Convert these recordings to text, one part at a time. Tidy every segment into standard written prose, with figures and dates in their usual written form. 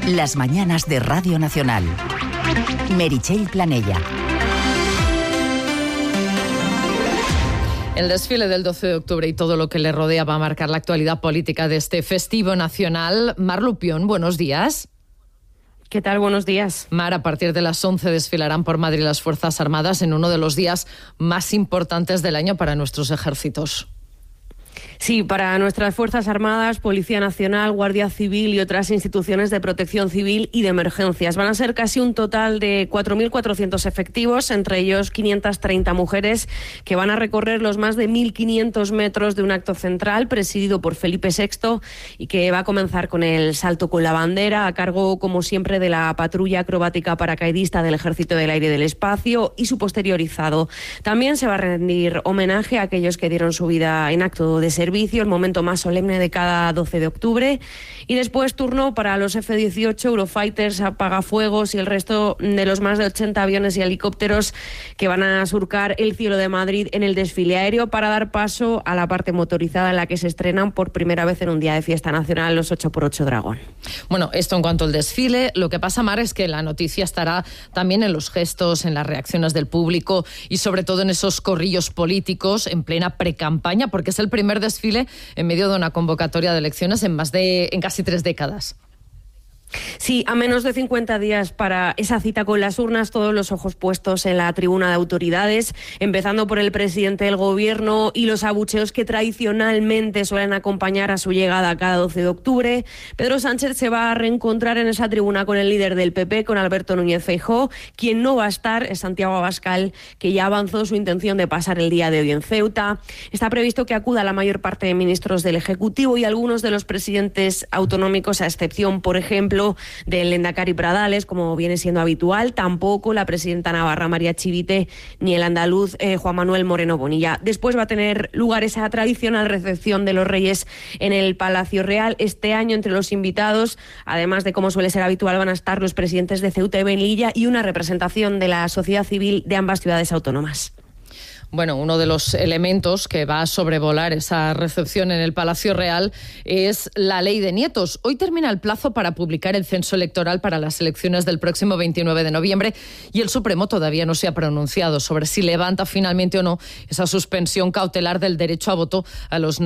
Las mañanas de Radio Nacional. Meritxell Planella. El desfile del 12 de octubre y todo lo que le rodea va a marcar la actualidad política de este festivo nacional. Mar Lupión, buenos días. ¿Qué tal? Buenos días. Mar, a partir de las 11 desfilarán por Madrid las Fuerzas Armadas en uno de los días más importantes del año para nuestros ejércitos. Sí, para nuestras Fuerzas Armadas, Policía Nacional, Guardia Civil y otras instituciones de protección civil y de emergencias. Van a ser casi un total de 4.400 efectivos, entre ellos 530 mujeres, que van a recorrer los más de 1.500 metros de un acto central presidido por Felipe VI y que va a comenzar con el salto con la bandera, a cargo, como siempre, de la patrulla acrobática paracaidista del Ejército del Aire y del Espacio y su posteriorizado. También se va a rendir homenaje a aquellos que dieron su vida en acto de servicio, el momento más solemne de cada 12 de octubre. Y después turno para los F-18, Eurofighters, apagafuegos y el resto de los más de 80 aviones y helicópteros que van a surcar el cielo de Madrid en el desfile aéreo para dar paso a la parte motorizada en la que se estrenan por primera vez en un día de fiesta nacional los 8x8 Dragón. Bueno, esto en cuanto al desfile. Lo que pasa, Mar, es que la noticia estará también en los gestos, en las reacciones del público y sobre todo en esos corrillos políticos en plena precampaña, porque es el primer desfile en medio de una convocatoria de elecciones en casi 3 décadas. Sí, a menos de 50 días para esa cita con las urnas, todos los ojos puestos en la tribuna de autoridades, empezando por el presidente del Gobierno y los abucheos que tradicionalmente suelen acompañar a su llegada cada 12 de octubre. Pedro Sánchez se va a reencontrar en esa tribuna con el líder del PP, con Alberto Núñez Feijóo. Quien no va a estar es Santiago Abascal, que ya avanzó su intención de pasar el día de hoy en Ceuta. Está previsto que acuda la mayor parte de ministros del Ejecutivo y algunos de los presidentes autonómicos, a excepción, por ejemplo, del Lehendakari Pradales, como viene siendo habitual. Tampoco la presidenta navarra María Chivite ni el andaluz Juan Manuel Moreno Bonilla. Después va a tener lugar esa tradicional recepción de los Reyes en el Palacio Real. Este año, entre los invitados, además de como suele ser habitual, van a estar los presidentes de Ceuta y Melilla y una representación de la sociedad civil de ambas ciudades autónomas. Bueno, uno de los elementos que va a sobrevolar esa recepción en el Palacio Real es la ley de nietos. Hoy termina el plazo para publicar el censo electoral para las elecciones del próximo 29 de noviembre y el Supremo todavía no se ha pronunciado sobre si levanta finalmente o no esa suspensión cautelar del derecho a voto a los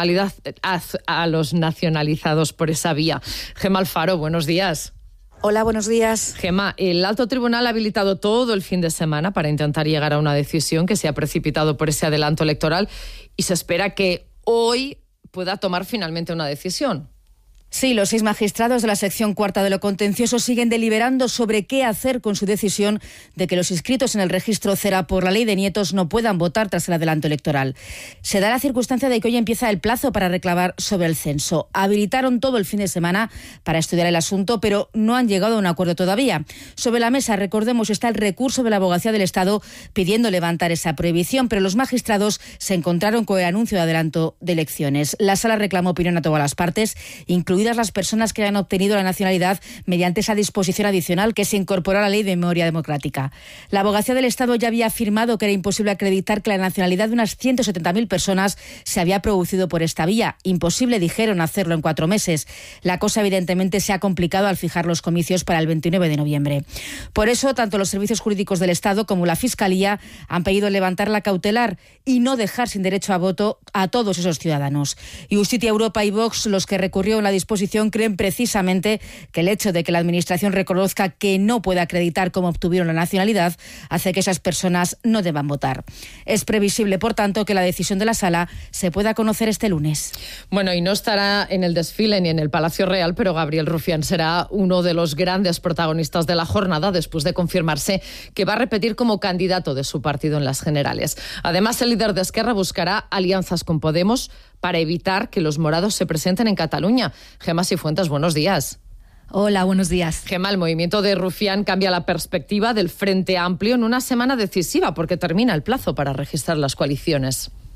nacionalizados por esa vía. Gemma Alfaro, buenos días. Hola, buenos días. Gemma, el Alto Tribunal ha habilitado todo el fin de semana para intentar llegar a una decisión que se ha precipitado por ese adelanto electoral y se espera que hoy pueda tomar finalmente una decisión. Sí, los 6 magistrados de la sección cuarta de lo contencioso siguen deliberando sobre qué hacer con su decisión de que los inscritos en el registro CERA por la ley de nietos no puedan votar tras el adelanto electoral. Se da la circunstancia de que hoy empieza el plazo para reclamar sobre el censo. Habilitaron todo el fin de semana para estudiar el asunto, pero no han llegado a un acuerdo todavía. Sobre la mesa, recordemos, está el recurso de la Abogacía del Estado pidiendo levantar esa prohibición, pero los magistrados se encontraron con el anuncio de adelanto de elecciones. La Sala reclamó opinión a todas las partes, incluidas las personas que han obtenido la nacionalidad mediante esa disposición adicional que se incorporó a la Ley de Memoria Democrática. La Abogacía del Estado ya había afirmado que era imposible acreditar que la nacionalidad de unas 170.000 personas se había producido por esta vía. Imposible, dijeron, hacerlo en 4 meses. La cosa evidentemente se ha complicado al fijar los comicios para el 29 de noviembre. Por eso, tanto los servicios jurídicos del Estado como la Fiscalía han pedido levantar la cautelar y no dejar sin derecho a voto a todos esos ciudadanos. Justicia Europa y Vox, los que recurrieron la disposición, creen precisamente que el hecho de que la Administración reconozca que no puede acreditar cómo obtuvieron la nacionalidad hace que esas personas no deban votar. Es previsible, por tanto, que la decisión de la Sala se pueda conocer este lunes. Bueno, y no estará en el desfile ni en el Palacio Real, pero Gabriel Rufián será uno de los grandes protagonistas de la jornada después de confirmarse que va a repetir como candidato de su partido en las generales. Además, el líder de Esquerra buscará alianzas con Podemos para evitar que los morados se presenten en Cataluña. Gemma Sifuentes, buenos días. Hola, buenos días. Gemma, el movimiento de Rufián cambia la perspectiva del Frente Amplio en una semana decisiva porque termina el plazo para registrar las coaliciones.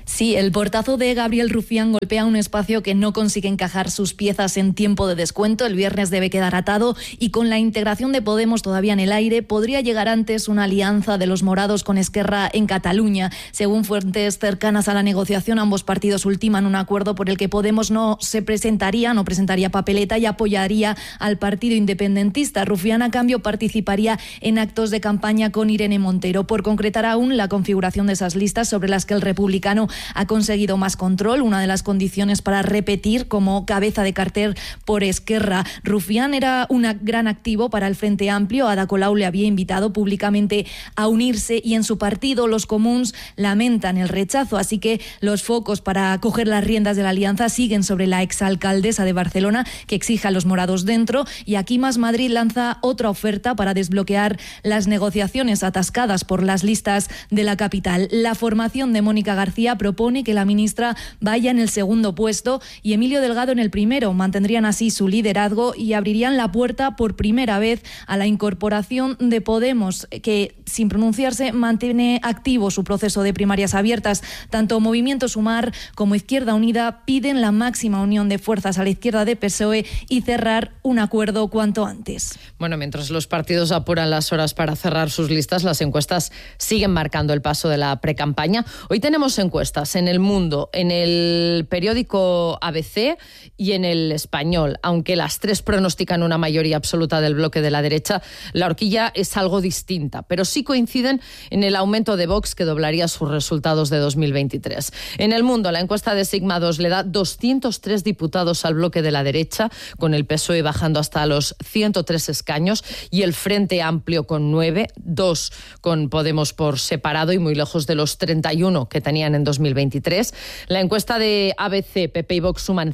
Sí, el portazo de Gabriel Rufián golpea un espacio que no consigue encajar sus piezas en tiempo de descuento. El viernes debe quedar atado y con la integración de Podemos todavía en el aire, podría llegar antes una alianza de los morados con Esquerra en Cataluña. Según fuentes cercanas a la negociación, ambos partidos ultiman un acuerdo por el que Podemos no presentaría papeleta y apoyaría al partido independentista. Rufián, a cambio, participaría en actos de campaña con Irene Montero. Por concretar aún la configuración de esas listas sobre las que el republicano ha conseguido más control, una de las condiciones para repetir como cabeza de cartel por Esquerra. Rufián era un gran activo para el Frente Amplio. Ada Colau le había invitado públicamente a unirse y en su partido, los comuns, lamentan el rechazo. Así que los focos para coger las riendas de la alianza siguen sobre la exalcaldesa de Barcelona, que exige a los morados dentro, y aquí Más Madrid lanza otra oferta para desbloquear las negociaciones atascadas por las listas de la capital. La formación de Mónica García propone que la ministra vaya en el segundo puesto y Emilio Delgado en el primero. Mantendrían así su liderazgo y abrirían la puerta por primera vez a la incorporación de Podemos, que, sin pronunciarse, mantiene activo su proceso de primarias abiertas. Tanto Movimiento Sumar como Izquierda Unida piden la máxima unión de fuerzas a la izquierda de PSOE y cerrar un acuerdo cuanto antes. Bueno, mientras los partidos apuran las horas para cerrar sus listas, las encuestas siguen marcando el paso de la precampaña. Hoy tenemos encuestas en El Mundo, en el periódico ABC y en El Español. Aunque las tres pronostican una mayoría absoluta del bloque de la derecha, la horquilla es algo distinta, pero sí coinciden en el aumento de Vox, que doblaría sus resultados de 2023. En El Mundo, la encuesta de Sigma 2 le da 203 diputados al bloque de la derecha, con el PSOE bajando hasta los 103 escaños y el Frente Amplio con 9, 2 con Podemos por separado y muy lejos de los 31 que tenían en 2023. La encuesta de ABC, PP y Vox suman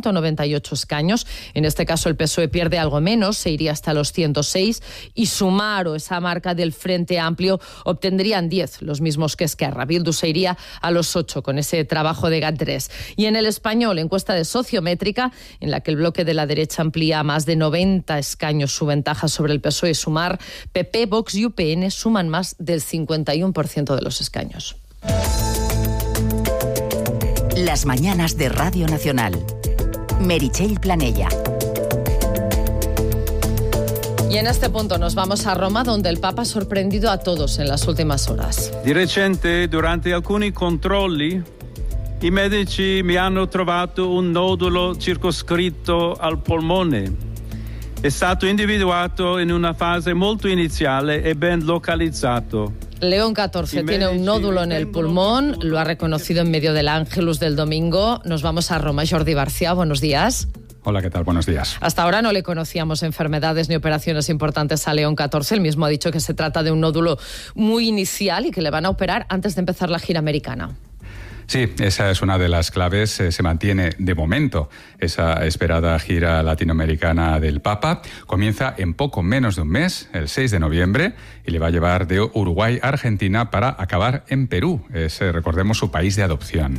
198 escaños. En este caso el PSOE pierde algo menos, se iría hasta los 106, y Sumar, o esa marca del Frente Amplio, obtendrían 10, los mismos que Esquerra. Bildu se iría a los 8 con ese trabajo de GAT3. Y en El Español, encuesta de Sociométrica, en la que el bloque de la derecha amplía a más de 90 escaños su ventaja sobre el PSOE y Sumar, PP, Vox y UPN suman más del 51% de los escaños. Las mañanas de Radio Nacional. Meritxell Planella. Y en este punto nos vamos a Roma, donde el Papa ha sorprendido a todos en las últimas horas. Di recente, durante alcuni controlli, i medici mi hanno trovato un nodulo circoscritto al polmone. È stato individuato in una fase molto iniziale e ben localizzato. León XIV tiene un nódulo en el pulmón, lo ha reconocido en medio del Ángelus del domingo. Nos vamos a Roma. Jordi Barcia, buenos días. Hola, ¿qué tal? Buenos días. Hasta ahora no le conocíamos enfermedades ni operaciones importantes a León XIV. Él mismo ha dicho que se trata de un nódulo muy inicial y que le van a operar antes de empezar la gira americana. Sí, esa es una de las claves. Se mantiene de momento esa esperada gira latinoamericana del Papa. Comienza en poco menos de un mes, el 6 de noviembre, y le va a llevar de Uruguay a Argentina para acabar en Perú. Es, recordemos, su país de adopción.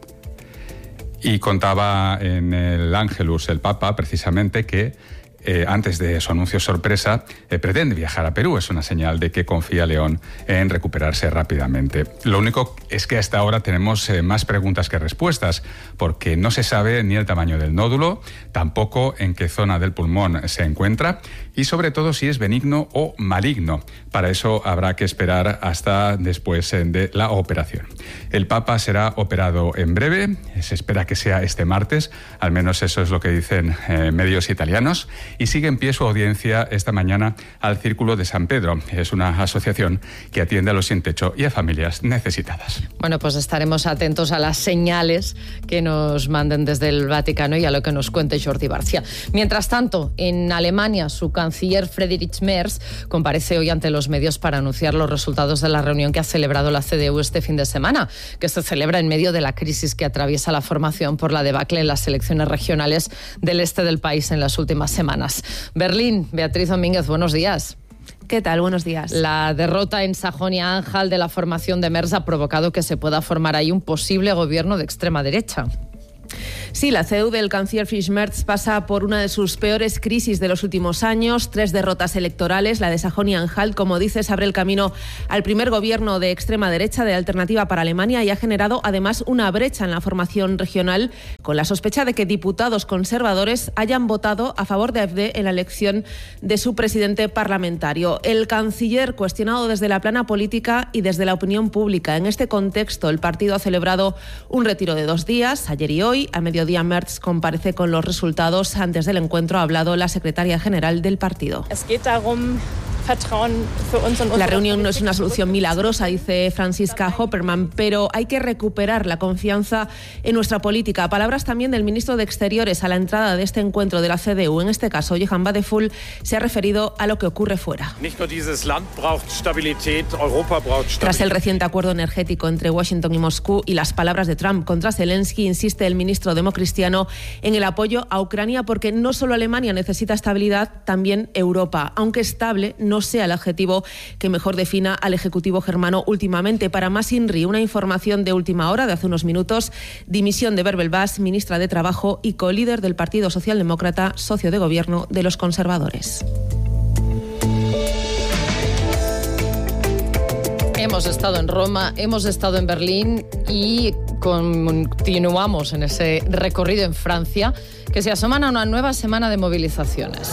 Y contaba en el Ángelus el Papa precisamente que antes de su anuncio sorpresa, pretende viajar a Perú. Es una señal de que confía León en recuperarse rápidamente. Lo único es que hasta ahora tenemos más preguntas que respuestas, porque no se sabe ni el tamaño del nódulo, tampoco en qué zona del pulmón se encuentra y sobre todo si es benigno o maligno. Para eso habrá que esperar hasta después de la operación. El Papa será operado en breve, se espera que sea este martes, al menos eso es lo que dicen medios italianos, y sigue en pie su audiencia esta mañana al Círculo de San Pedro. Es una asociación que atiende a los sin techo y a familias necesitadas. Bueno, pues estaremos atentos a las señales que nos manden desde el Vaticano y a lo que nos cuente Jordi Barcia. Mientras tanto, en Alemania, su canciller Friedrich Merz comparece hoy ante los medios para anunciar los resultados de la reunión que ha celebrado la CDU este fin de semana, que se celebra en medio de la crisis que atraviesa la formación por la debacle en las elecciones regionales del este del país en las últimas semanas. Berlín, Beatriz Domínguez, buenos días. ¿Qué tal? Buenos días. La derrota en Sajonia-Anhalt de la formación de Merz ha provocado que se pueda formar ahí un posible gobierno de extrema derecha. Sí, la CDU del canciller Friedrich Merz pasa por una de sus peores crisis de los últimos años, 3 derrotas electorales, la de Sajonia-Anhalt, como dices, abre el camino al primer gobierno de extrema derecha de Alternativa para Alemania y ha generado además una brecha en la formación regional, con la sospecha de que diputados conservadores hayan votado a favor de AfD en la elección de su presidente parlamentario. El canciller cuestionado desde la plana política y desde la opinión pública. En este contexto, el partido ha celebrado un retiro de 2 días, ayer y hoy. A mediodía, Merz comparece con los resultados. Antes del encuentro ha hablado la secretaria general del partido. La reunión no es una solución milagrosa, dice Franziska Hoppermann, pero hay que recuperar la confianza en nuestra política. Palabras también del ministro de Exteriores a la entrada de este encuentro de la CDU. En este caso, Johann Wadephul se ha referido a lo que ocurre fuera. Tras el reciente acuerdo energético entre Washington y Moscú y las palabras de Trump contra Zelensky, insiste el ministro democristiano en el apoyo a Ucrania, porque no solo Alemania necesita estabilidad, también Europa. Aunque estable no sea el adjetivo que mejor defina al Ejecutivo germano últimamente. Para más INRI, una información de última hora de hace unos minutos: dimisión de Bärbel Bas, ministra de Trabajo y colíder del Partido Socialdemócrata, socio de gobierno de los conservadores. Hemos estado en Roma, hemos estado en Berlín y continuamos en ese recorrido en Francia, que se asoman a una nueva semana de movilizaciones.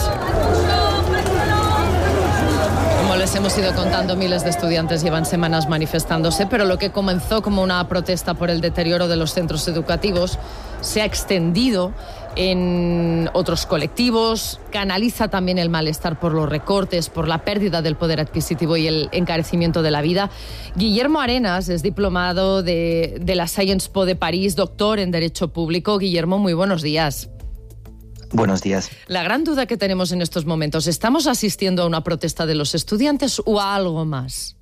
Como les hemos ido contando, miles de estudiantes llevan semanas manifestándose, pero lo que comenzó como una protesta por el deterioro de los centros educativos se ha extendido en otros colectivos, canaliza también el malestar por los recortes, por la pérdida del poder adquisitivo y el encarecimiento de la vida. Guillermo Arenas es diplomado de la Sciences Po de París, doctor en Derecho Público. Guillermo, muy buenos días. Buenos días. La gran duda que tenemos en estos momentos, ¿estamos asistiendo a una protesta de los estudiantes o a algo más?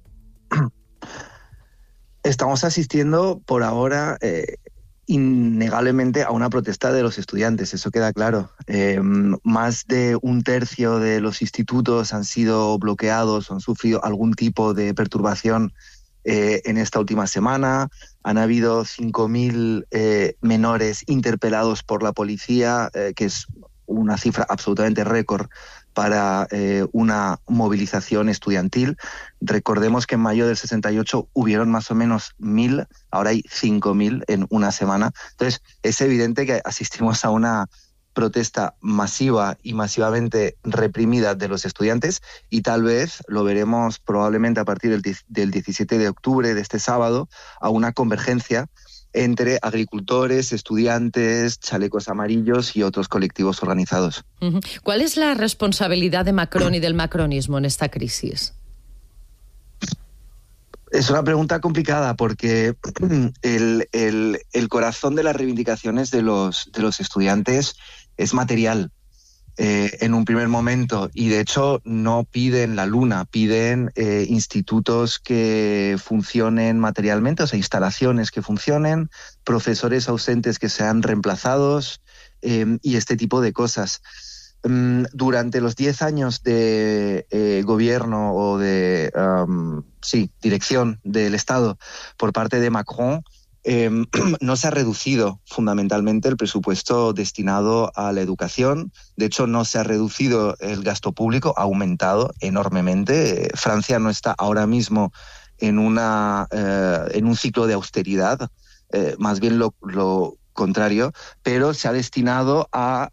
Estamos asistiendo por ahora innegablemente a una protesta de los estudiantes, eso queda claro. Más de 1/3 de los institutos han sido bloqueados o han sufrido algún tipo de perturbación en esta última semana. Han habido 5.000 menores interpelados por la policía, que es una cifra absolutamente récord para una movilización estudiantil. Recordemos que en mayo del 68 hubieron más o menos 1.000, ahora hay 5.000 en una semana. Entonces, es evidente que asistimos a una protesta masiva y masivamente reprimida de los estudiantes, y tal vez lo veremos probablemente a partir del 17 de octubre, de este sábado, a una convergencia entre agricultores, estudiantes, chalecos amarillos y otros colectivos organizados. ¿Cuál es la responsabilidad de Macron y del macronismo en esta crisis? Es una pregunta complicada porque el corazón de las reivindicaciones de los estudiantes es material. En un primer momento, y de hecho no piden la luna, piden institutos que funcionen materialmente, o sea, instalaciones que funcionen, profesores ausentes que sean reemplazados y este tipo de cosas. Durante los 10 años de gobierno o de dirección del Estado por parte de Macron, no se ha reducido fundamentalmente el presupuesto destinado a la educación. De hecho, no se ha reducido el gasto público, ha aumentado enormemente. Francia no está ahora mismo en un ciclo de austeridad, más bien lo contrario, pero se ha destinado a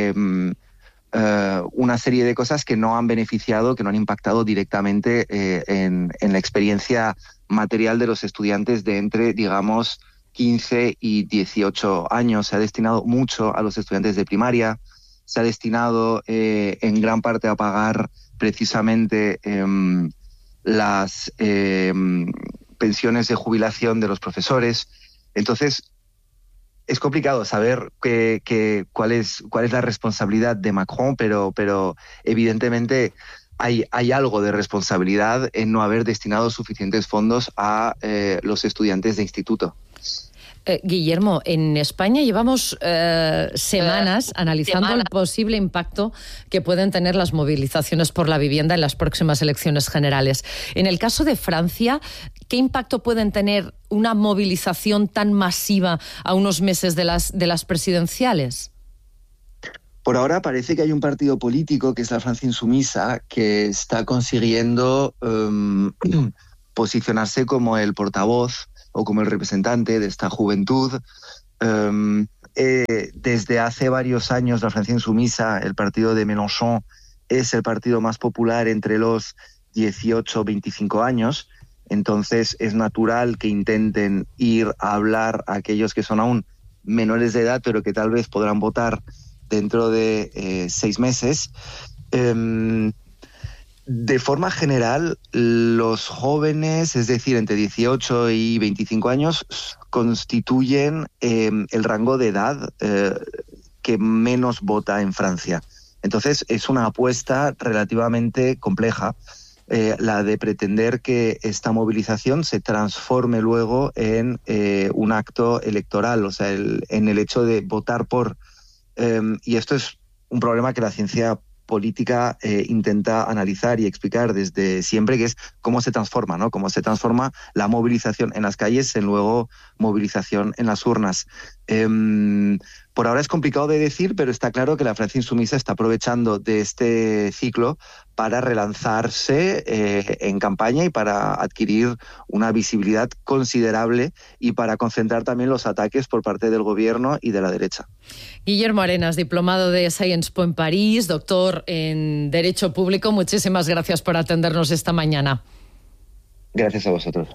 una serie de cosas que no han beneficiado, que no han impactado directamente en la experiencia material de los estudiantes de entre, digamos, 15 y 18 años. Se ha destinado mucho a los estudiantes de primaria, se ha destinado en gran parte a pagar precisamente las pensiones de jubilación de los profesores. Entonces, es complicado saber cuál es la responsabilidad de Macron, pero evidentemente hay algo de responsabilidad en no haber destinado suficientes fondos a los estudiantes de instituto. Guillermo, en España llevamos semanas analizando el posible impacto que pueden tener las movilizaciones por la vivienda en las próximas elecciones generales. En el caso de Francia, ¿qué impacto pueden tener una movilización tan masiva a unos meses de las presidenciales? Por ahora parece que hay un partido político, que es la Francia Insumisa, que está consiguiendo posicionarse como el portavoz o como el representante de esta juventud. Desde hace varios años la Francia Insumisa, el partido de Mélenchon, es el partido más popular entre los 18 o 25 años. Entonces es natural que intenten ir a hablar a aquellos que son aún menores de edad, pero que tal vez podrán votar dentro de 6 meses. De forma general, los jóvenes, es decir, entre 18 y 25 años, constituyen el rango de edad que menos vota en Francia. Entonces, es una apuesta relativamente compleja, la de pretender que esta movilización se transforme luego en un acto electoral, o sea, en el hecho de votar por. Y esto es un problema que la ciencia política intenta analizar y explicar desde siempre, que es cómo se transforma, ¿no? Cómo se transforma la movilización en las calles en luego movilización en las urnas. Por ahora es complicado de decir, pero está claro que la Francia Insumisa está aprovechando de este ciclo para relanzarse en campaña y para adquirir una visibilidad considerable y para concentrar también los ataques por parte del gobierno y de la derecha. Guillermo Arenas, diplomado de Sciences Po en París, doctor en Derecho Público, muchísimas gracias por atendernos esta mañana. Gracias a vosotros.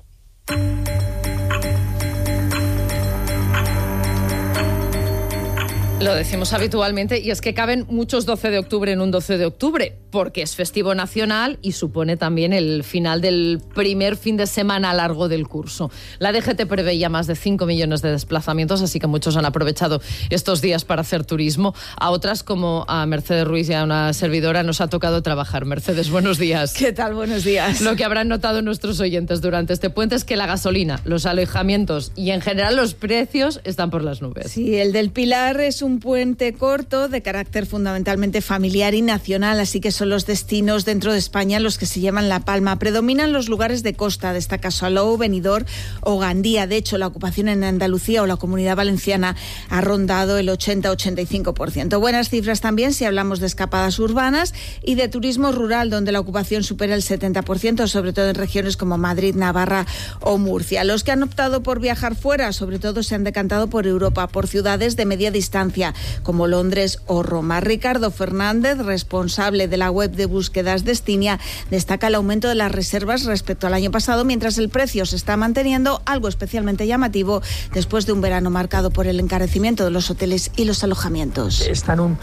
Lo decimos habitualmente, y es que caben muchos 12 de octubre en un 12 de octubre, porque es festivo nacional y supone también el final del primer fin de semana largo del curso. La DGT preveía más de 5 millones de desplazamientos, así que muchos han aprovechado estos días para hacer turismo. A otras, como a Mercedes Ruiz y a una servidora, nos ha tocado trabajar. Mercedes, buenos días. ¿Qué tal? Buenos días. Lo que habrán notado nuestros oyentes durante este puente es que la gasolina, los alojamientos y en general los precios están por las nubes. Sí, el del Pilar es un puente corto de carácter fundamentalmente familiar y nacional, así que son los destinos dentro de España los que se llevan la palma. Predominan los lugares de costa, destaca Salou, Benidorm o Gandía. De hecho, la ocupación en Andalucía o la Comunidad Valenciana ha rondado el 80-85%. Buenas cifras también si hablamos de escapadas urbanas y de turismo rural, donde la ocupación supera el 70%, sobre todo en regiones como Madrid, Navarra o Murcia. Los que han optado por viajar fuera, sobre todo se han decantado por Europa, por ciudades de media distancia, como Londres o Roma. Ricardo Fernández, responsable de la web de búsquedas Destinia, destaca el aumento de las reservas respecto al año pasado, mientras el precio se está manteniendo, algo especialmente llamativo después de un verano marcado por el encarecimiento de los hoteles y los alojamientos. Están un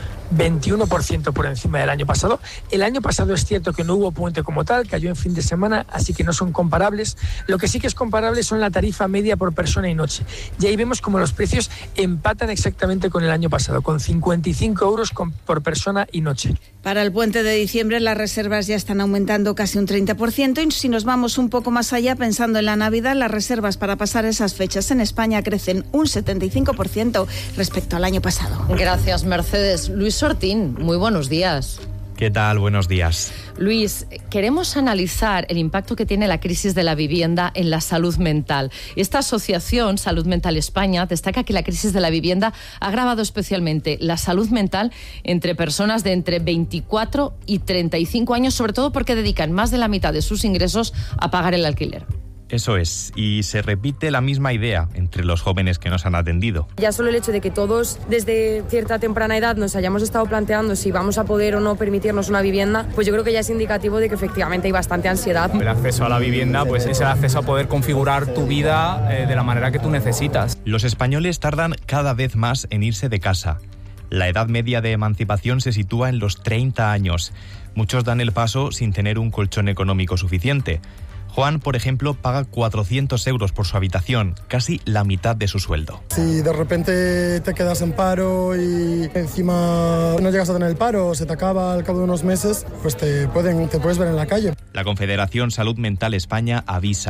21% por encima del año pasado. El año pasado es cierto que no hubo puente como tal, cayó en fin de semana, así que no son comparables. Lo que sí que es comparable son la tarifa media por persona y noche. Y ahí vemos como los precios empatan exactamente con el año pasado, con 55 euros por persona y noche. Para el puente de diciembre las reservas ya están aumentando casi un 30%, y si nos vamos un poco más allá, pensando en la Navidad, las reservas para pasar esas fechas en España crecen un 75% respecto al año pasado. Gracias, Mercedes. Luis Sortín, muy buenos días. ¿Qué tal? Buenos días. Luis, queremos analizar el impacto que tiene la crisis de la vivienda en la salud mental. Esta asociación, Salud Mental España, destaca que la crisis de la vivienda ha agravado especialmente la salud mental entre personas de entre 24 y 35 años, sobre todo porque dedican más de la mitad de sus ingresos a pagar el alquiler. Eso es, y se repite la misma idea entre los jóvenes que nos han atendido. Ya solo el hecho de que todos desde cierta temprana edad nos hayamos estado planteando si vamos a poder o no permitirnos una vivienda, pues yo creo que ya es indicativo de que efectivamente hay bastante ansiedad. El acceso a la vivienda pues es el acceso a poder configurar tu vida de la manera que tú necesitas. Los españoles tardan cada vez más en irse de casa. La edad media de emancipación se sitúa en los 30 años. Muchos dan el paso sin tener un colchón económico suficiente. Juan, por ejemplo, paga 400 euros por su habitación, casi la mitad de su sueldo. Si de repente te quedas en paro y encima no llegas a tener el paro, se te acaba al cabo de unos meses, pues te puedes ver en la calle. La Confederación Salud Mental España avisa.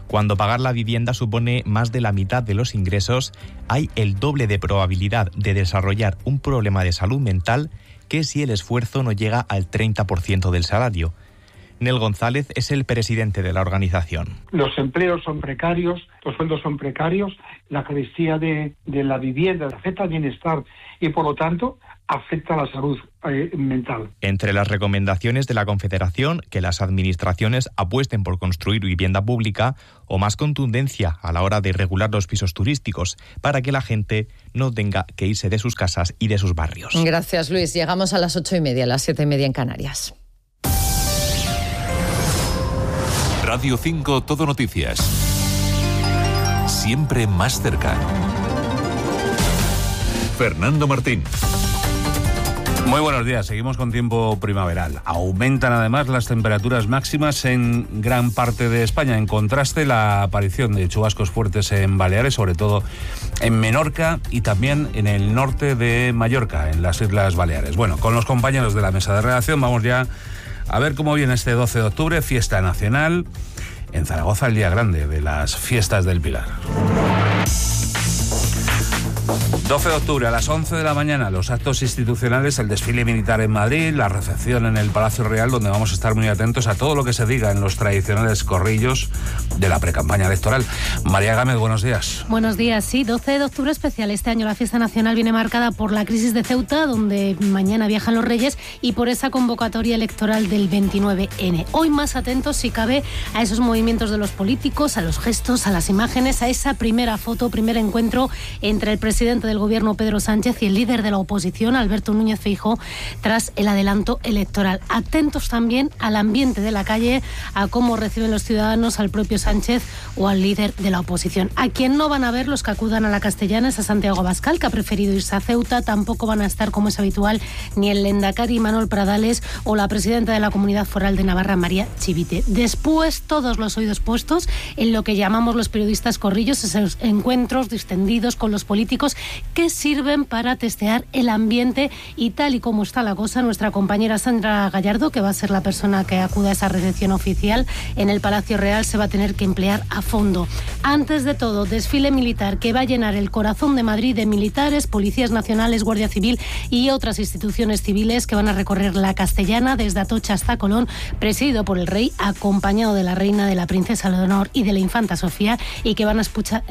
Cuando pagar la vivienda supone más de la mitad de los ingresos, hay el doble de probabilidad de desarrollar un problema de salud mental que si el esfuerzo no llega al 30% del salario. Nel González es el presidente de la organización. Los empleos son precarios, los sueldos son precarios, la carestía de la vivienda afecta al bienestar y, por lo tanto, afecta a la salud mental. Entre las recomendaciones de la Confederación, que las administraciones apuesten por construir vivienda pública o más contundencia a la hora de regular los pisos turísticos para que la gente no tenga que irse de sus casas y de sus barrios. Gracias, Luis. Llegamos a las 8:30, las 7:30 en Canarias. Radio 5 Todo Noticias. Siempre más cerca. Fernando Martín. Muy buenos días, seguimos con tiempo primaveral. Aumentan además las temperaturas máximas en gran parte de España. En contraste, la aparición de chubascos fuertes en Baleares, sobre todo en Menorca y también en el norte de Mallorca, en las Islas Baleares. Bueno, con los compañeros de la mesa de redacción vamos ya a ver cómo viene este 12 de octubre, fiesta nacional. En Zaragoza, el día grande de las fiestas del Pilar. 12 de octubre a las 11 de la mañana, los actos institucionales, el desfile militar en Madrid, la recepción en el Palacio Real, donde vamos a estar muy atentos a todo lo que se diga en los tradicionales corrillos de la precampaña electoral. María Gámez, buenos días. Buenos días, sí, 12 de octubre especial. Este año la fiesta nacional viene marcada por la crisis de Ceuta, donde mañana viajan los Reyes, y por esa convocatoria electoral del 29N. Hoy más atentos, si cabe, a esos movimientos de los políticos, a los gestos, a las imágenes, a esa primera foto, primer encuentro entre el presidente del Gobierno, Pedro Sánchez, y el líder de la oposición, Alberto Núñez Feijóo, tras el adelanto electoral. Atentos también al ambiente de la calle, a cómo reciben los ciudadanos al propio Sánchez o al líder de la oposición. A quien no van a ver los que acudan a la Castellana es a Santiago Abascal, que ha preferido irse a Ceuta. Tampoco van a estar, como es habitual, ni el lehendakari Manuel Pradales o la presidenta de la Comunidad Foral de Navarra, María Chivite. Después, todos los oídos puestos en lo que llamamos los periodistas corrillos, esos encuentros distendidos con los políticos que sirven para testear el ambiente, y tal y como está la cosa, nuestra compañera Sandra Gallardo, que va a ser la persona que acuda a esa recepción oficial en el Palacio Real, se va a tener que emplear a fondo. Antes de todo, desfile militar que va a llenar el corazón de Madrid de militares, policías nacionales, Guardia Civil y otras instituciones civiles que van a recorrer la Castellana desde Atocha hasta Colón, presidido por el rey, acompañado de la reina, de la princesa Leonor y de la infanta Sofía, y que van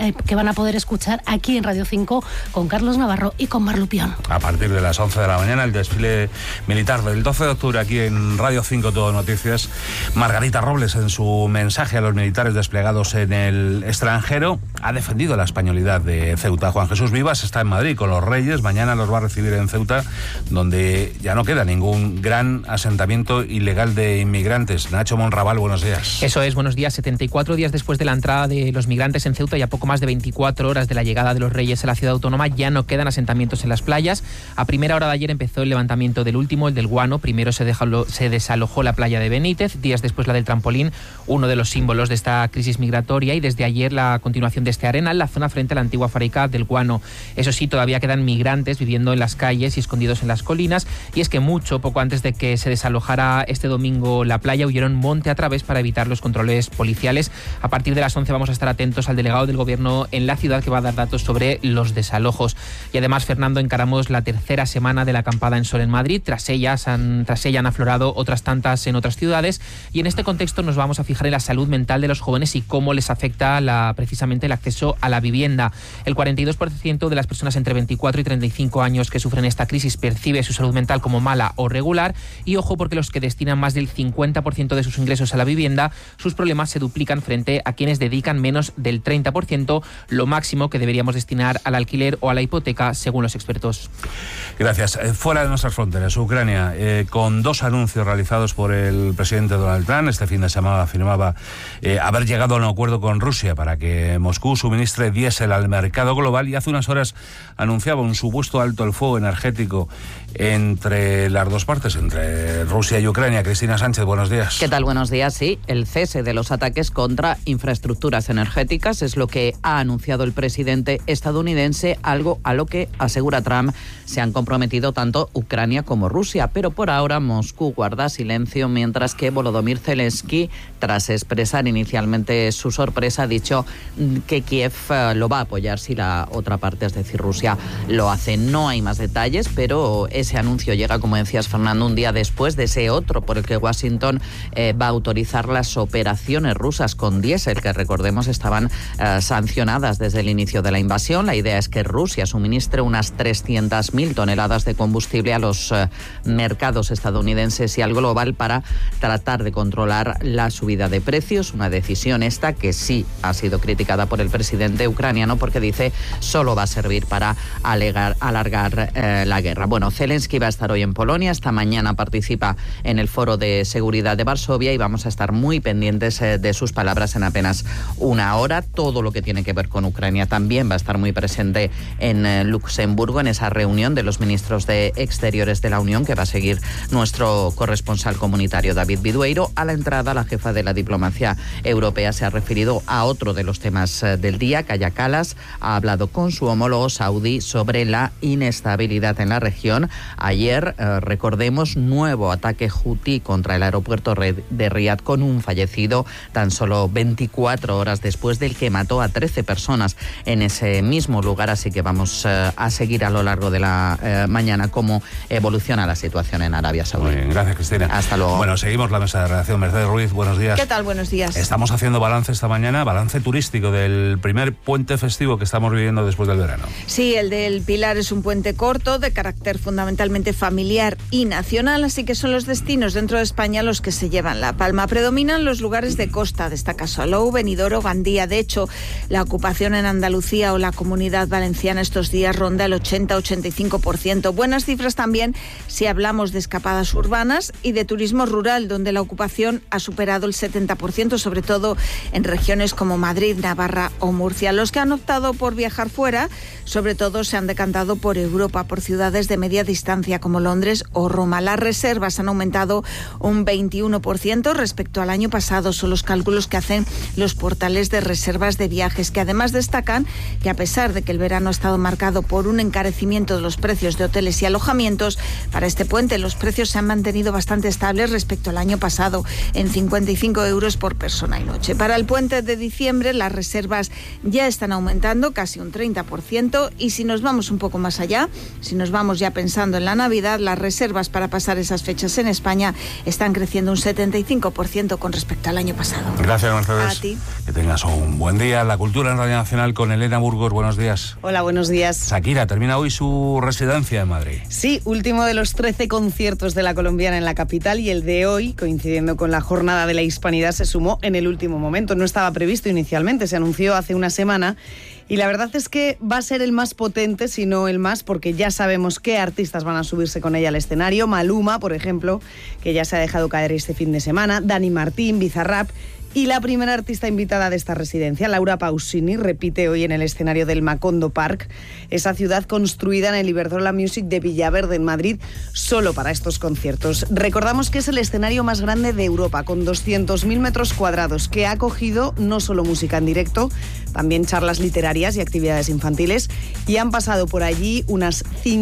a poder escuchar aquí en Radio 5 con Carlos Navarro y con Mar Lupión. A partir de las 11 de la mañana, el desfile militar del 12 de octubre aquí en Radio 5 Todo Noticias. Margarita Robles, en su mensaje a los militares desplegados en el extranjero, ha defendido la españolidad de Ceuta. Juan Jesús Vivas está en Madrid con los Reyes. Mañana los va a recibir en Ceuta, donde ya no queda ningún gran asentamiento ilegal de inmigrantes. Nacho Monraval, buenos días. Eso es, buenos días. 74 días después de la entrada de los migrantes en Ceuta y a poco más de 24 horas de la llegada de los Reyes a la ciudad autónoma, ya no quedan asentamientos en las playas. A primera hora de ayer empezó el levantamiento del último, el del Guano. Primero se desalojó la playa de Benítez, días después la del Trampolín, uno de los símbolos de esta crisis migratoria, y desde ayer la continuación de este Arenal, la zona frente a la antigua fábrica del Guano. Eso sí, todavía quedan migrantes viviendo en las calles y escondidos en las colinas, y es que poco antes de que se desalojara este domingo la playa, huyeron monte a través para evitar los controles policiales. A partir de las 11 vamos a estar atentos al delegado del Gobierno en la ciudad, que va a dar datos sobre los desalojos. Y además, Fernando, encaramos la tercera semana de la acampada en sol en Madrid. Tras ella han aflorado otras tantas en otras ciudades, y en este contexto nos vamos a fijar en la salud mental de los jóvenes y cómo les afecta precisamente el acceso a la vivienda. El 42% de las personas entre 24 y 35 años que sufren esta crisis percibe su salud mental como mala o regular, y ojo, porque los que destinan más del 50% de sus ingresos a la vivienda, sus problemas se duplican frente a quienes dedican menos del 30%, lo máximo que deberíamos destinar al alquiler o a la hipoteca, según los expertos. Gracias. Fuera de nuestras fronteras, Ucrania, con dos anuncios realizados por el presidente Donald Trump. Este fin de semana afirmaba haber llegado a un acuerdo con Rusia para que Moscú suministre diésel al mercado global, y hace unas horas anunciaba un supuesto alto el fuego energético entre las dos partes, entre Rusia y Ucrania. Cristina Sánchez, buenos días. ¿Qué tal? Buenos días. Sí, el cese de los ataques contra infraestructuras energéticas es lo que ha anunciado el presidente estadounidense, algo a lo que, asegura Trump, se han comprometido tanto Ucrania como Rusia. Pero por ahora Moscú guarda silencio, mientras que Volodymyr Zelensky, tras expresar inicialmente su sorpresa, ha dicho que Kiev lo va a apoyar si la otra parte, es decir, Rusia, lo hace. No hay más detalles, pero ese anuncio llega, como decías, Fernando, un día después de ese otro por el que Washington va a autorizar las operaciones rusas con diésel, que recordemos estaban sancionadas desde el inicio de la invasión. La idea es que Rusia suministre unas 300.000 toneladas de combustible a los mercados estadounidenses y al global para tratar de controlar la subida de precios. Una decisión esta que sí ha sido criticada por el presidente ucraniano, porque dice solo va a servir para alargar la guerra. Bueno, Zelensky va a estar hoy en Polonia, esta mañana participa en el Foro de Seguridad de Varsovia y vamos a estar muy pendientes de sus palabras en apenas una hora. Todo lo que tiene que ver con Ucrania también va a estar muy presente en Luxemburgo, en esa reunión de los ministros de Exteriores de la Unión que va a seguir nuestro corresponsal comunitario David Bidueiro. A la entrada, la jefa de la diplomacia europea se ha referido a otro de los temas del día. Kaja Kallas ha hablado con su homólogo saudí sobre la inestabilidad en la región. Ayer, recordemos, nuevo ataque hutí contra el aeropuerto de Riad con un fallecido tan solo 24 horas después del que mató a 13 personas en ese mismo lugar. Así que vamos a seguir a lo largo de la mañana cómo evoluciona la situación en Arabia Saudí. Muy bien, gracias, Cristina. Hasta luego. Bueno, seguimos la mesa de redacción. Mercedes Ruiz, buenos días. ¿Qué tal? Buenos días. Estamos haciendo balance esta mañana, balance turístico del primer puente festivo que estamos viviendo después del verano. Sí, el del Pilar es un puente corto, de carácter fundamentalmente familiar y nacional, así que son los destinos dentro de España los que se llevan la palma. Predominan los lugares de costa, destaca Salou, Benidorm, Gandía. De hecho, la ocupación en Andalucía o la Comunidad Valenciana estos días ronda el 80-85%. Buenas cifras también si hablamos de escapadas urbanas y de turismo rural, donde la ocupación ha superado el 70%, sobre todo en regiones como Madrid, Navarra o Murcia. Los que han optado por viajar fuera, sobre todo se han decantado por Europa, por ciudades de media distancia como Londres o Roma. Las reservas han aumentado un 21% respecto al año pasado. Son los cálculos que hacen los portales de reservas de viajes, que además destacan que a pesar de que el verano ha estado marcado por un encarecimiento de los precios de hoteles y alojamientos, para este puente los precios se han mantenido bastante estables respecto al año pasado, en 55 euros por persona y noche. Para el puente de diciembre las reservas ya están aumentando casi un 30%, y si nos vamos un poco más allá, si nos vamos ya pensando en la Navidad, las reservas para pasar esas fechas en España están creciendo un 75% con respecto al año pasado. Gracias, Mercedes. A ti. Que tengas un buen día. La cultura en Radio Nacional con Elena Burgos. Buenos días. Hola, buenos días. Shakira termina hoy su residencia en Madrid. Sí, último de los 13 conciertos de la colombiana en la capital, y el de hoy, coincidiendo con la Jornada de la Hispanidad, se sumó en el último momento. No estaba previsto inicialmente, se anunció hace una semana. Y la verdad es que va a ser el más potente, si no el más, porque ya sabemos qué artistas van a subirse con ella al escenario. Maluma, por ejemplo, que ya se ha dejado caer este fin de semana. Dani Martín, Bizarrap. Y la primera artista invitada de esta residencia, Laura Pausini, repite hoy en el escenario del Macondo Park, esa ciudad construida en el Iberdrola Music de Villaverde, en Madrid, solo para estos conciertos. Recordamos que es el escenario más grande de Europa, con 200.000 metros cuadrados, que ha acogido no solo música en directo, también charlas literarias y actividades infantiles, y han pasado por allí unas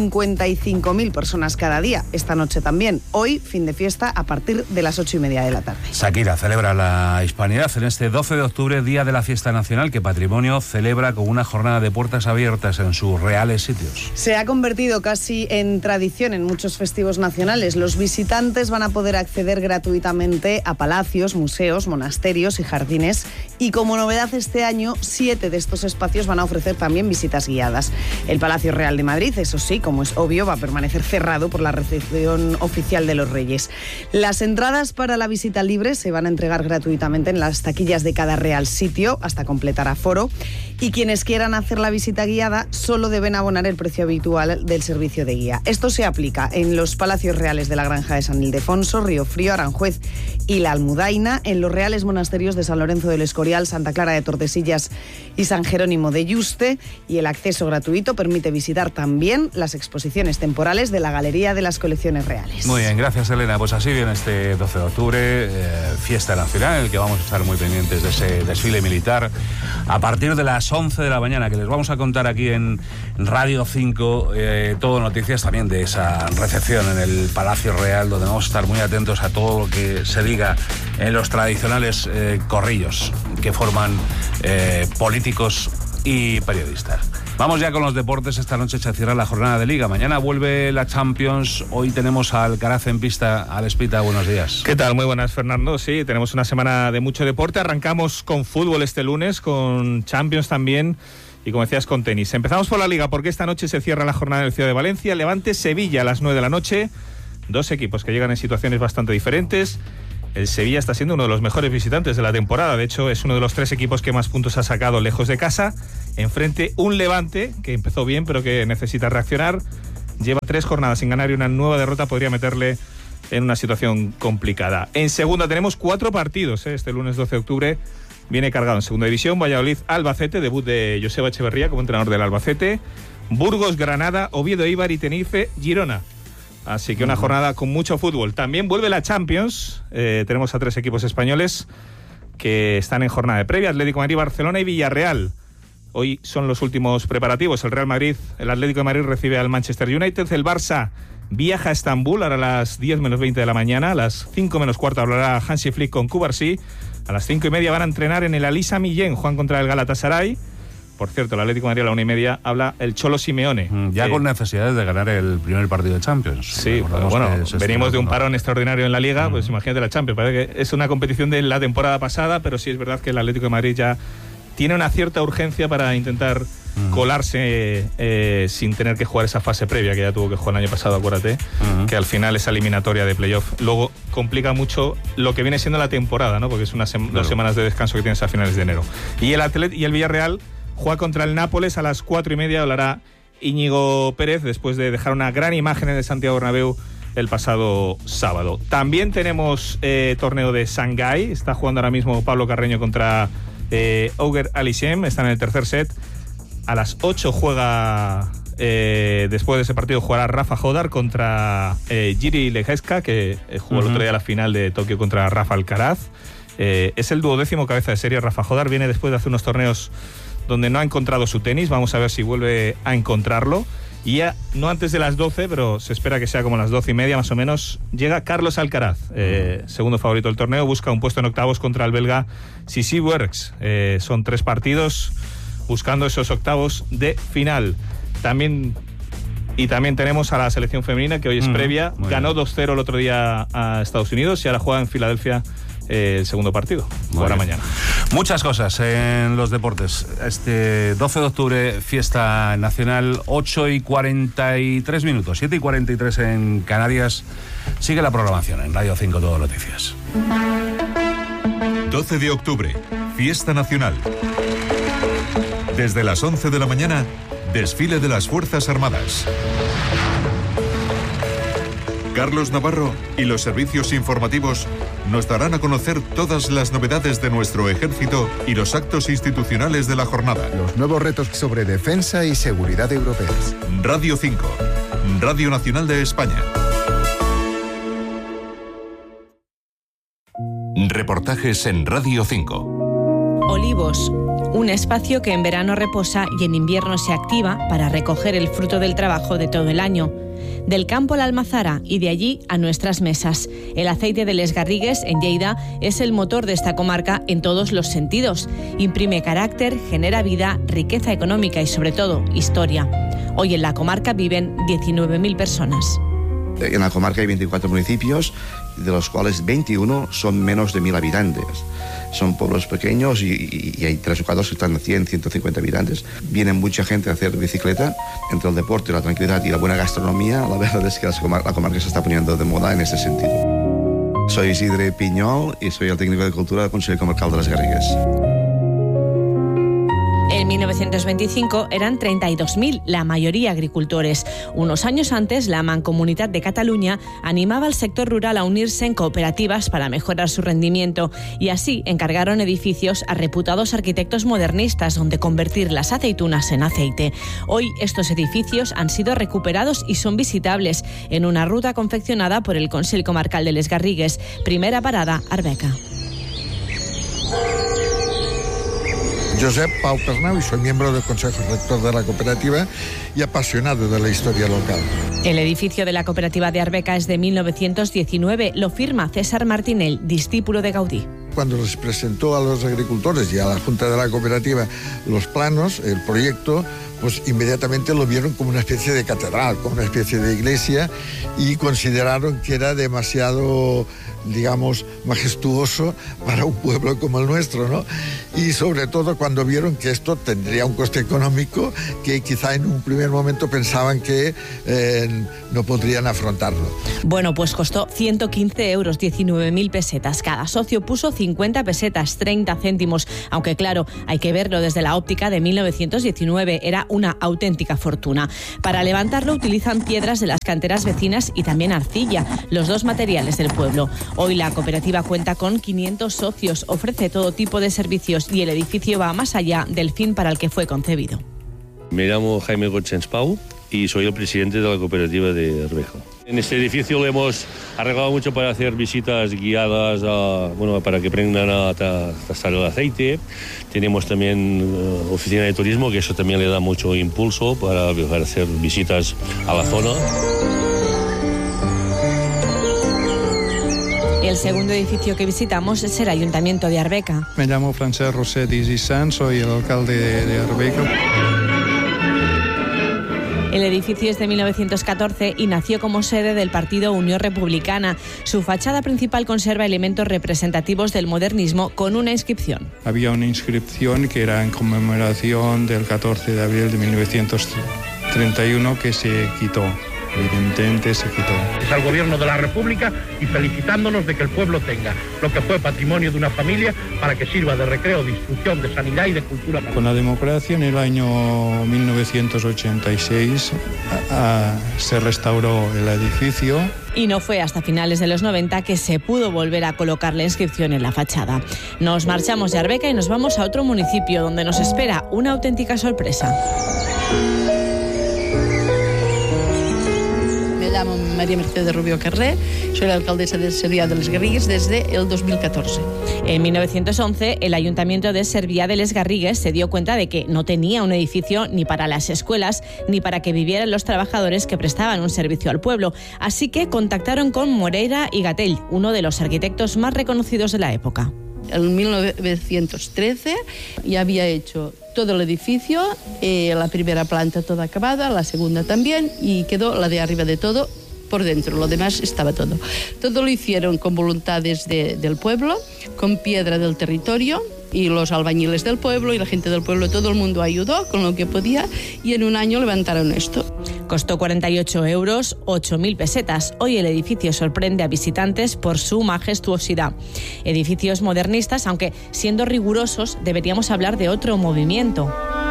55.000 personas cada día. Esta noche también. Hoy, fin de fiesta, a partir de las 8:30 de la tarde. Shakira celebra la Hispanidad en este 12 de octubre, Día de la Fiesta Nacional, que Patrimonio celebra con una jornada de puertas abiertas en sus reales sitios. Se ha convertido casi en tradición en muchos festivos nacionales. Los visitantes van a poder acceder gratuitamente a palacios, museos, monasterios y jardines. Y como novedad este año, 7 de estos espacios van a ofrecer también visitas guiadas. El Palacio Real de Madrid, eso sí, como es obvio, va a permanecer cerrado por la recepción oficial de los Reyes. Las entradas para la visita libre se van a entregar gratuitamente en las taquillas de cada real sitio hasta completar aforo, y quienes quieran hacer la visita guiada solo deben abonar el precio habitual del servicio de guía. Esto se aplica en los palacios reales de la Granja de San Ildefonso, Río Frío, Aranjuez y la Almudaina, en los reales monasterios de San Lorenzo del Escorial, Santa Clara de Tordesillas y San Jerónimo de Yuste, y el acceso gratuito permite visitar también las exposiciones temporales de la Galería de las Colecciones Reales. Muy bien, gracias Elena. Pues así viene este 12 de octubre, fiesta nacional, en el que vamos a estar muy pendientes de ese desfile militar a partir de las 11 de la mañana, que les vamos a contar aquí en Radio 5 todo noticias también de esa recepción en el Palacio Real, donde vamos a estar muy atentos a todo lo que se diga en los tradicionales corrillos que forman políticos y periodistas. Vamos ya con los deportes. Esta noche se cierra la jornada de Liga. Mañana vuelve la Champions. Hoy tenemos a Alcaraz en pista. Alespita, buenos días. ¿Qué tal? Muy buenas, Fernando. Sí, tenemos una semana de mucho deporte. Arrancamos con fútbol este lunes, con Champions también y, como decías, con tenis. Empezamos por la Liga, porque esta noche se cierra la jornada en el Ciudad de Valencia. Levante-Sevilla a las 9 de la noche. Dos equipos que llegan en situaciones bastante diferentes. El Sevilla está siendo uno de los mejores visitantes de la temporada. De hecho, es uno de los 3 equipos que más puntos ha sacado lejos de casa. Enfrente un Levante que empezó bien, pero que necesita reaccionar. Lleva 3 jornadas sin ganar y una nueva derrota podría meterle en una situación complicada. En segunda tenemos 4 partidos. Este lunes 12 de octubre viene cargado en segunda división. Valladolid-Albacete, debut de Joseba Echeverría como entrenador del Albacete. Burgos-Granada, Oviedo-Eibar y Tenerife-Girona. Así que una jornada con mucho fútbol. También vuelve la Champions. Tenemos a 3 equipos españoles que están en jornada de previa: Atlético de Madrid, Barcelona y Villarreal. Hoy son los últimos preparativos. El Atlético de Madrid recibe al Manchester United. El Barça viaja a Estambul ahora a las 10 menos 20 de la mañana. A las 5 menos cuarto hablará Hansi Flick con Cubarsí. A las 5 y media van a entrenar en el Alisa Millén. Juegan contra el Galatasaray. Por cierto, el Atlético de Madrid a la 1 y media habla el Cholo Simeone. Ya con necesidades de ganar el primer partido de Champions. Sí, bueno, venimos de un parón extraordinario en la Liga, pues imagínate la Champions. Parece que es una competición de la temporada pasada, pero sí es verdad que el Atlético de Madrid ya tiene una cierta urgencia para intentar colarse sin tener que jugar esa fase previa que ya tuvo que jugar el año pasado, acuérdate, que al final esa eliminatoria de playoff luego complica mucho lo que viene siendo la temporada, ¿no? Porque es 2 semanas de descanso que tienes a finales de enero. Y el Villarreal juega contra el Nápoles a las 4 y media. Hablará Íñigo Pérez después de dejar una gran imagen en el Santiago Bernabéu el pasado sábado. También tenemos torneo de Shanghái. Está jugando ahora mismo Pablo Carreño contra Auger Aliassime. Está en el tercer set. A las 8 juega, después de ese partido, jugará Rafa Jodar contra Jiri Lejeska, que jugó el otro día la final de Tokio contra Rafa Alcaraz. Es el 12º cabeza de serie. Rafa Jodar viene después de hacer unos torneos donde no ha encontrado su tenis. Vamos a ver si vuelve a encontrarlo. Y ya, no antes de las 12, pero se espera que sea como las 12 y media más o menos, llega Carlos Alcaraz, segundo favorito del torneo. Busca un puesto en octavos contra el belga Sissi Werks. Son 3 partidos buscando esos octavos de final. También tenemos a la selección femenina, que hoy es previa. Ganó 2-0 el otro día a Estados Unidos y ahora juega en Filadelfia el segundo partido, ahora mañana. Muchas cosas en los deportes. Este 12 de octubre, fiesta nacional, 8:43 minutos, 7:43 en Canarias. Sigue la programación en Radio 5 Todo Noticias. 12 de octubre, fiesta nacional. Desde las 11 de la mañana, desfile de las Fuerzas Armadas. Carlos Navarro y los servicios informativos nos darán a conocer todas las novedades de nuestro ejército y los actos institucionales de la jornada. Los nuevos retos sobre defensa y seguridad europeas. Radio 5, Radio Nacional de España. Reportajes en Radio 5. Olivos, un espacio que en verano reposa y en invierno se activa para recoger el fruto del trabajo de todo el año. Del campo a la almazara y de allí a nuestras mesas. El aceite de Les Garrigues, en Lleida, es el motor de esta comarca en todos los sentidos. Imprime carácter, genera vida, riqueza económica y, sobre todo, historia. Hoy en la comarca viven 19.000 personas. En la comarca hay 24 municipios, de los cuales 21 son menos de 1.000 habitantes. Son pueblos pequeños y hay 3 o 4 que están a 100, 150 habitantes. Viene mucha gente a hacer bicicleta. Entre el deporte, la tranquilidad y la buena gastronomía, la verdad es que la comarca se está poniendo de moda en ese sentido. Soy Isidre Piñol y soy el técnico de cultura del Consell Comarcal de Les Garrigues. En 1925 eran 32.000, la mayoría agricultores. Unos años antes, la Mancomunitat de Cataluña animaba al sector rural a unirse en cooperativas para mejorar su rendimiento y así encargaron edificios a reputados arquitectos modernistas donde convertir las aceitunas en aceite. Hoy estos edificios han sido recuperados y son visitables en una ruta confeccionada por el Consell Comarcal de Les Garrigues. Primera parada, Arbeca. Josep Pau Pernau y soy miembro del Consejo Rector de la cooperativa y apasionado de la historia local. El edificio de la cooperativa de Arbeca es de 1919, lo firma César Martinell, discípulo de Gaudí. Cuando les presentó a los agricultores y a la Junta de la Cooperativa los planos, el proyecto, pues inmediatamente lo vieron como una especie de catedral, como una especie de iglesia y consideraron que era demasiado, digamos, majestuoso para un pueblo como el nuestro, ¿no? Y sobre todo cuando vieron que esto tendría un coste económico que quizá en un primer momento pensaban que no podrían afrontarlo. Bueno, pues costó 115 euros, 19.000 pesetas. Cada socio puso 50 pesetas, 30 céntimos. Aunque claro, hay que verlo desde la óptica de 1919. Era una auténtica fortuna. Para levantarlo utilizan piedras de las canteras vecinas y también arcilla, los dos materiales del pueblo. Hoy la cooperativa cuenta con 500 socios, ofrece todo tipo de servicios y el edificio va más allá del fin para el que fue concebido. Me llamo Jaime Gochens Pau y soy el presidente de la cooperativa de Arbeca. En este edificio lo hemos arreglado mucho para hacer visitas guiadas, para que aprendan a tastar el aceite. Tenemos también oficina de turismo, que eso también le da mucho impulso para hacer visitas a la zona. El segundo edificio que visitamos es el Ayuntamiento de Arbeca. Me llamo Francesc Roset y Gisán, soy el alcalde de Arbeca. El edificio es de 1914 y nació como sede del partido Unión Republicana. Su fachada principal conserva elementos representativos del modernismo con una inscripción. Había una inscripción que era en conmemoración del 14 de abril de 1931 que se quitó. Evidentemente se quitó. Es al gobierno de la República y felicitándonos de que el pueblo tenga lo que fue patrimonio de una familia para que sirva de recreo, de instrucción, de sanidad y de cultura. Con la democracia en el año 1986 se restauró el edificio. Y no fue hasta finales de los 90 que se pudo volver a colocar la inscripción en la fachada. Nos marchamos de Arbeca y nos vamos a otro municipio donde nos espera una auténtica sorpresa. Me llamo María Mercedes Rubio Carré, soy la alcaldesa de Cervià de Les Garrigues desde el 2014. En 1911, el Ayuntamiento de Cervià de Les Garrigues se dio cuenta de que no tenía un edificio ni para las escuelas ni para que vivieran los trabajadores que prestaban un servicio al pueblo. Así que contactaron con Moreira y Gatell, uno de los arquitectos más reconocidos de la época. En 1913 ya había hecho todo el edificio, la primera planta toda acabada, la segunda también, y quedó la de arriba de todo por dentro, lo demás estaba todo. Todo lo hicieron con voluntades del pueblo, con piedra del territorio, y los albañiles del pueblo y la gente del pueblo, todo el mundo ayudó con lo que podía y en un año levantaron esto. Costó 48 euros, 8.000 pesetas. Hoy el edificio sorprende a visitantes por su majestuosidad. Edificios modernistas, aunque siendo rigurosos deberíamos hablar de otro movimiento.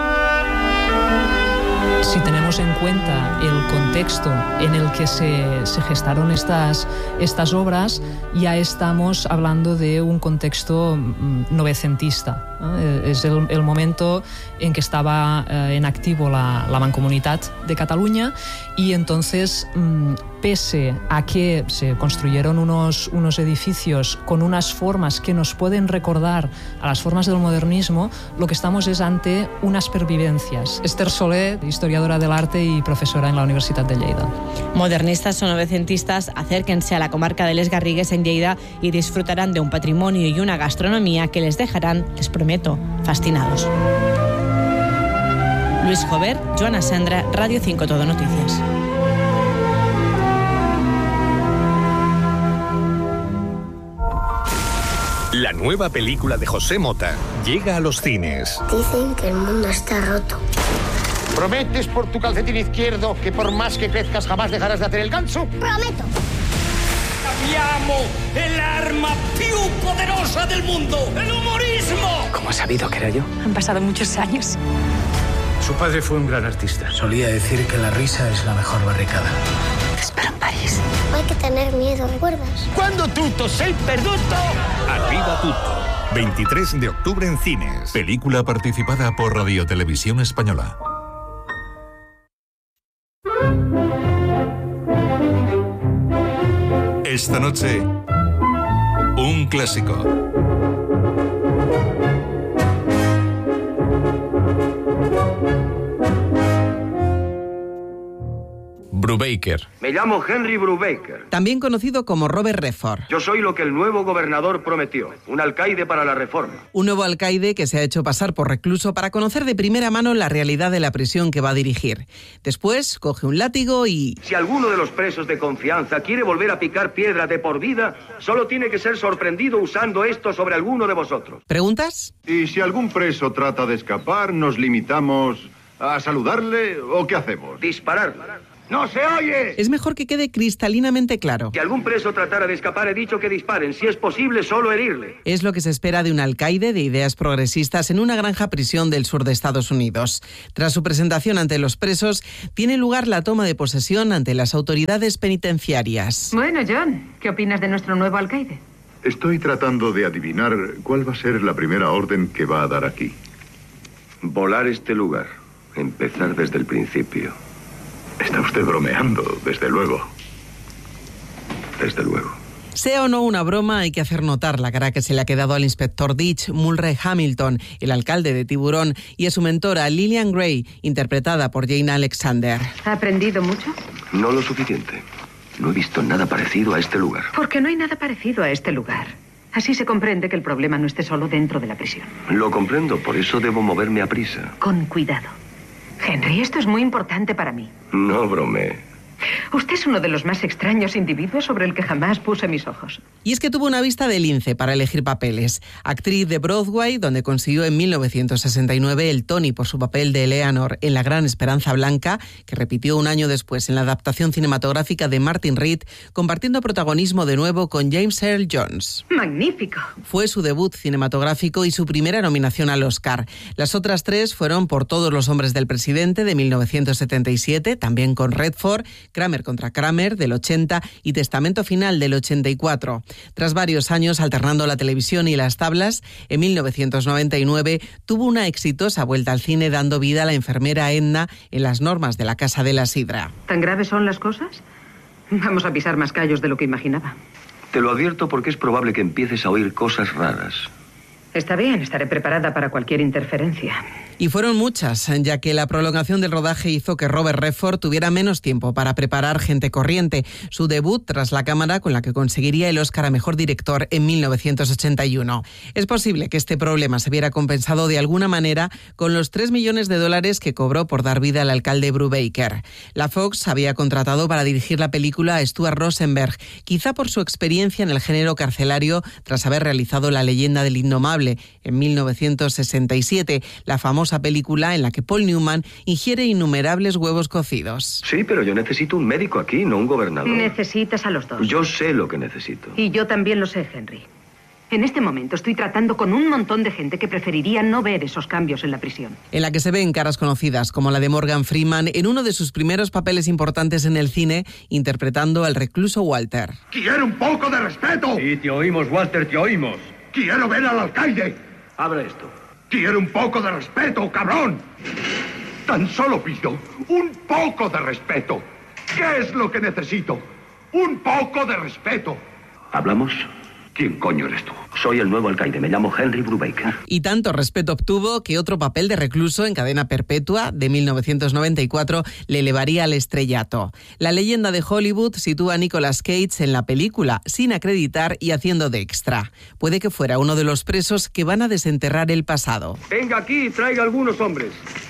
Si tenemos en cuenta el contexto en el que se gestaron estas obras, ya estamos hablando de un contexto novecentista. Es el momento en que estaba en activo la Mancomunitat de Cataluña y entonces, pese a que se construyeron unos edificios con unas formas que nos pueden recordar a las formas del modernismo, lo que estamos es ante unas pervivencias. Esther Soler, historiadora del arte y profesora en la Universitat de Lleida. Modernistas o novecentistas, acérquense a la comarca de Les Garrigues en Lleida y disfrutarán de un patrimonio y una gastronomía que les dejarán, les prometo, fascinados. Luis Jover, Joana Sandra, Radio 5 Todo Noticias. La nueva película de José Mota llega a los cines. Dicen que el mundo está roto. ¿Prometes por tu calcetín izquierdo que por más que crezcas jamás dejarás de hacer el ganso? ¡Prometo! Abbiamo el arma più poderosa del mundo, el humorismo. ¿Cómo ha sabido que era yo? Han pasado muchos años. Su padre fue un gran artista. Solía decir que la risa es la mejor barricada. Te espero en París. No hay que tener miedo, ¿recuerdas? Quando tutto sei perduto. Arriba tutto. 23 de octubre en cines. Película participada por Radio Televisión Española. Esta noche, un clásico. Brubaker. Me llamo Henry Brubaker. También conocido como Robert Redford. Yo soy lo que el nuevo gobernador prometió, un alcaide para la reforma. Un nuevo alcaide que se ha hecho pasar por recluso para conocer de primera mano la realidad de la prisión que va a dirigir. Después coge un látigo y... Si alguno de los presos de confianza quiere volver a picar piedra de por vida, solo tiene que ser sorprendido usando esto sobre alguno de vosotros. ¿Preguntas? Y si algún preso trata de escapar, ¿nos limitamos a saludarle o qué hacemos? Dispararle. ¡No se oye! Es mejor que quede cristalinamente claro. Si algún preso tratara de escapar, he dicho que disparen. Si es posible, solo herirle. Es lo que se espera de un alcaide de ideas progresistas en una granja prisión del sur de Estados Unidos. Tras su presentación ante los presos, tiene lugar la toma de posesión ante las autoridades penitenciarias. Bueno, John, ¿qué opinas de nuestro nuevo alcaide? Estoy tratando de adivinar cuál va a ser la primera orden que va a dar aquí. Volar este lugar. Empezar desde el principio. Está usted bromeando, desde luego. Desde luego. Sea o no una broma, hay que hacer notar la cara que se le ha quedado al inspector Ditch, Mulray Hamilton, el alcalde de Tiburón, y a su mentora Lillian Gray, interpretada por Jane Alexander. ¿Ha aprendido mucho? No lo suficiente. No he visto nada parecido a este lugar. Porque no hay nada parecido a este lugar. Así se comprende que el problema no esté solo dentro de la prisión. Lo comprendo, por eso debo moverme a prisa. Con cuidado. Henry, esto es muy importante para mí. No bromeé. Usted es uno de los más extraños individuos sobre el que jamás puse mis ojos. Y es que tuvo una vista de lince para elegir papeles. Actriz de Broadway, donde consiguió en 1969 el Tony por su papel de Eleanor en La Gran Esperanza Blanca, que repitió un año después en la adaptación cinematográfica de Martin Reed, compartiendo protagonismo de nuevo con James Earl Jones. ¡Magnífico! Fue su debut cinematográfico y su primera nominación al Oscar. Las otras tres fueron por Todos los hombres del presidente, de 1977, también con Redford, Kramer contra Kramer, del 80, y Testamento Final, del 84. Tras varios años alternando la televisión y las tablas, en 1999 tuvo una exitosa vuelta al cine dando vida a la enfermera Edna en Las normas de la Casa de la Sidra. ¿Tan graves son las cosas? Vamos a pisar más callos de lo que imaginaba. Te lo advierto porque es probable que empieces a oír cosas raras. Está bien, estaré preparada para cualquier interferencia. Y fueron muchas, ya que la prolongación del rodaje hizo que Robert Redford tuviera menos tiempo para preparar Gente corriente, su debut tras la cámara con la que conseguiría el Oscar a Mejor Director en 1981. Es posible que este problema se viera compensado de alguna manera con los $3 millones que cobró por dar vida al alcalde Brubaker. La Fox había contratado para dirigir la película a Stuart Rosenberg, quizá por su experiencia en el género carcelario tras haber realizado La leyenda del indomable en 1967, la famosa película en la que Paul Newman ingiere innumerables huevos cocidos. Sí, pero yo necesito un médico aquí, no un gobernador. Necesitas a los dos. Yo sé lo que necesito. Y yo también lo sé, Henry. En este momento estoy tratando con un montón de gente que preferiría no ver esos cambios en la prisión. En la que se ven caras conocidas, como la de Morgan Freeman, en uno de sus primeros papeles importantes en el cine, interpretando al recluso Walter. ¡Quiero un poco de respeto! Sí, te oímos, Walter, te oímos. ¡Quiero ver al alcaide! Abra esto. ¡Quiero un poco de respeto, cabrón! Tan solo pido un poco de respeto. ¿Qué es lo que necesito? ¡Un poco de respeto! ¿Hablamos? ¿Quién coño eres tú? Soy el nuevo alcaide, me llamo Henry Brubaker. Y tanto respeto obtuvo que otro papel de recluso en cadena perpetua de 1994 le elevaría al estrellato. La leyenda de Hollywood sitúa a Nicolas Cage en la película, sin acreditar y haciendo de extra. Puede que fuera uno de los presos que van a desenterrar el pasado. Venga aquí y traiga algunos hombres.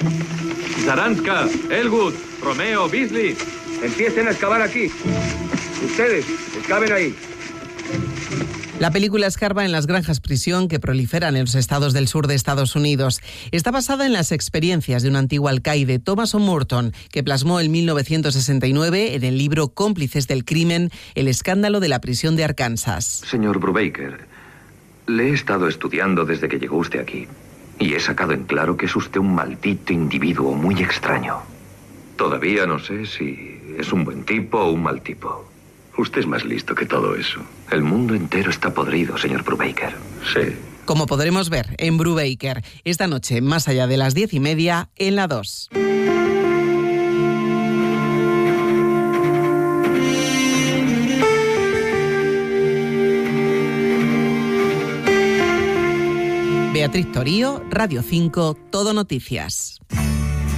Zaranska, Elwood, Romeo, Beasley. Empiecen a excavar aquí. Ustedes, excaven ahí. La película escarba en las granjas prisión que proliferan en los estados del sur de Estados Unidos. Está basada en las experiencias de un antiguo alcaide, Thomas O'Murton, que plasmó en 1969 en el libro Cómplices del crimen, el escándalo de la prisión de Arkansas. Señor Brubaker, le he estado estudiando desde que llegó usted aquí y he sacado en claro que es usted un maldito individuo muy extraño. Todavía no sé si es un buen tipo o un mal tipo. Usted es más listo que todo eso. El mundo entero está podrido, señor Brubaker. Sí. Como podremos ver en Brubaker, esta noche, más allá de las 10:30, en la 2. Beatriz Torío, Radio 5, Todo Noticias.